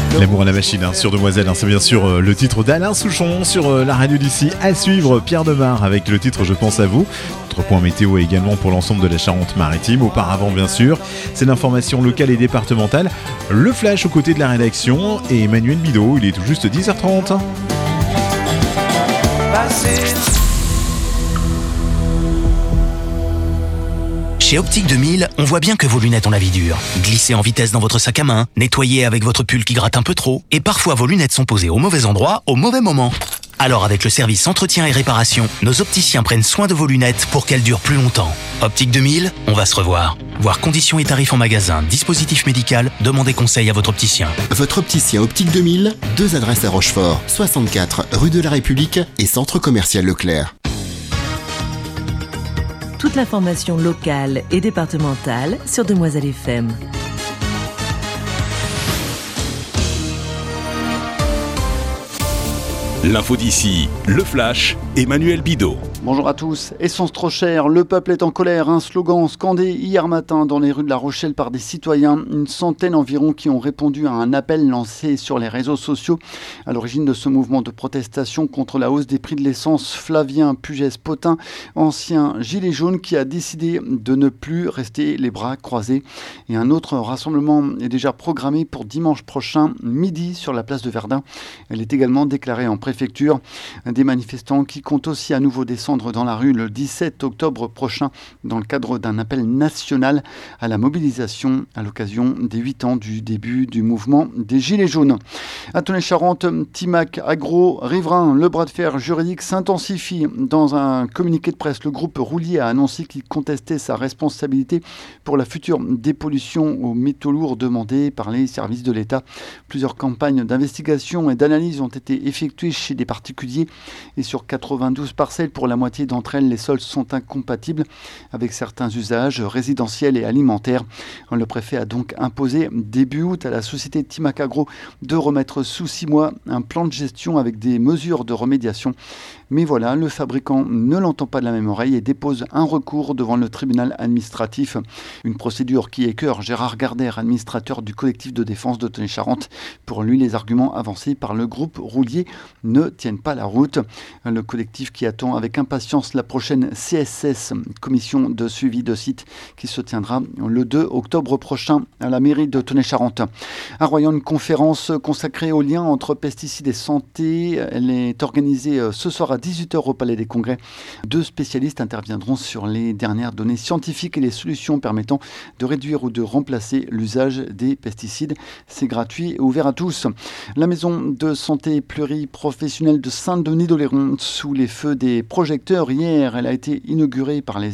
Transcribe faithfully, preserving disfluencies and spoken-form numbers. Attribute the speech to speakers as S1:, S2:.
S1: L'amour à la machine hein, sur Demoiselle, hein, c'est bien sûr euh, le titre d'Alain Souchon sur euh, la radio d'ici. À suivre, Pierre Demar avec le titre Je pense à vous. Notre point météo également pour l'ensemble de la Charente-Maritime. Auparavant, bien sûr, c'est l'information locale et départementale. Le flash aux côtés de la rédaction et Emmanuel Bidot, il est tout juste dix heures trente.
S2: Chez Optique deux mille, on voit bien que vos lunettes ont la vie dure. Glissez en vitesse dans votre sac à main, nettoyez avec votre pull qui gratte un peu trop, et parfois vos lunettes sont posées au mauvais endroit, au mauvais moment. Alors avec le service entretien et réparation, nos opticiens prennent soin de vos lunettes pour qu'elles durent plus longtemps. Optique deux mille, on va se revoir. Voir conditions et tarifs en magasin, dispositif médical, demandez conseil à votre opticien.
S3: Votre opticien Optique deux mille, deux adresses à Rochefort, soixante-quatre rue de la République et Centre commercial Leclerc.
S4: Toute l'information locale et départementale sur Demoiselle F M.
S5: L'info d'ici, le flash, Emmanuel Bidot.
S6: Bonjour à tous. Essence trop chère, le peuple est en colère. Un slogan scandé hier matin dans les rues de La Rochelle par des citoyens. Une centaine environ qui ont répondu à un appel lancé sur les réseaux sociaux. À l'origine de ce mouvement de protestation contre la hausse des prix de l'essence, Flavien Pugès-Potin, ancien gilet jaune qui a décidé de ne plus rester les bras croisés. Et un autre rassemblement est déjà programmé pour dimanche prochain, midi, sur la place de Verdun. Elle est également déclarée en préfecture. Des manifestants qui comptent aussi à nouveau descendre dans la rue le dix-sept octobre prochain dans le cadre d'un appel national à la mobilisation à l'occasion des huit ans du début du mouvement des Gilets jaunes. À Tonnet-Charente, Timac Agro Riverain, le bras de fer juridique s'intensifie. Dans un communiqué de presse, le groupe Roulier a annoncé qu'il contestait sa responsabilité pour la future dépollution aux métaux lourds demandée par les services de l'État. Plusieurs campagnes d'investigation et d'analyse ont été effectuées chez des particuliers et sur quatre-vingt-douze parcelles, pour la moitié d'entre elles, les sols sont incompatibles avec certains usages résidentiels et alimentaires. Le préfet a donc imposé début août à la société Timac Agro de remettre sous six mois un plan de gestion avec des mesures de remédiation. Mais voilà, le fabricant ne l'entend pas de la même oreille et dépose un recours devant le tribunal administratif. Une procédure qui écœure Gérard Gardère, administrateur du collectif de défense de Tonnet-Charente. Pour lui, les arguments avancés par le groupe Roulier ne tiennent pas la route. Le collectif qui attend avec impatience la prochaine C S S, commission de suivi de site, qui se tiendra le deux octobre prochain à la mairie de Tonnet-Charente. À Royan, une conférence consacrée au lien entre pesticides et santé. Elle est organisée ce soir à dix-huit heures au Palais des Congrès. Deux spécialistes interviendront sur les dernières données scientifiques et les solutions permettant de réduire ou de remplacer l'usage des pesticides. C'est gratuit et ouvert à tous. La maison de santé pluriprofessionnelle de Saint-Denis d'Oléron, sous les feux des projecteurs hier, elle a été inaugurée par les